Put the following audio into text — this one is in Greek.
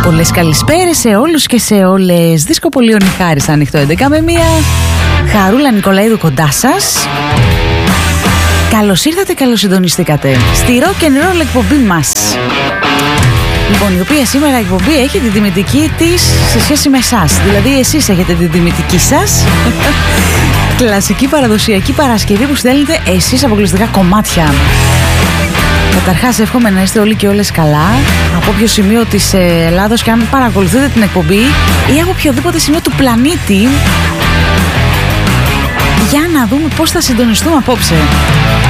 Πολλές καλησπέρες σε όλους και σε όλες. Δίσκο Πολύων Χάρης ανοιχτό 11 με 1. Χαρούλα Νικολαίδου κοντά σας. Καλώς ήρθατε, καλώς συντονιστήκατε στη rock and roll εκπομπή μας. Λοιπόν, η οποία σήμερα εκπομπή έχει τη τιμητική της σε σχέση με εσάς. Δηλαδή εσείς έχετε τη τιμητική σας. Κλασική παραδοσιακή Παρασκευή που στέλνετε εσείς αποκλειστικά κομμάτια. Καταρχάς εύχομαι να είστε όλοι και όλες καλά, από όποιο σημείο της Ελλάδος και αν παρακολουθείτε την εκπομπή ή από οποιοδήποτε σημείο του πλανήτη, για να δούμε πώς θα συντονιστούμε απόψε.